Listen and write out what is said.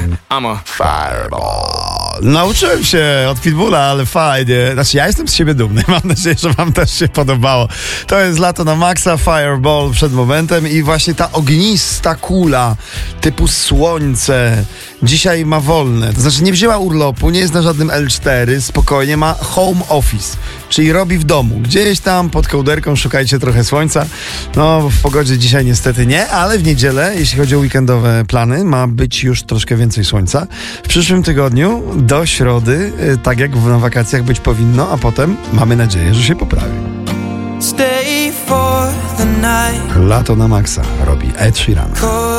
I'm a fireball. Nauczyłem się od Pitbulla, ale fajnie. Znaczy, ja jestem z siebie dumny. Mam nadzieję, że wam też się podobało. To jest Lato na maksa, Fireball przed momentem i właśnie ta ognista kula typu słońce dzisiaj ma wolne. To znaczy nie wzięła urlopu, nie jest na żadnym L4, spokojnie ma home office, czyli robi w domu. Gdzieś tam pod kołderką szukajcie trochę słońca. No, w pogodzie dzisiaj niestety nie, ale w niedzielę, jeśli chodzi o weekendowe plany, ma być już troszkę więcej słońca. W przyszłym tygodniu do środy, tak jak na wakacjach być powinno, a potem mamy nadzieję, że się poprawi. Stay for the night. Lato na maksa robi Ed Sheeran.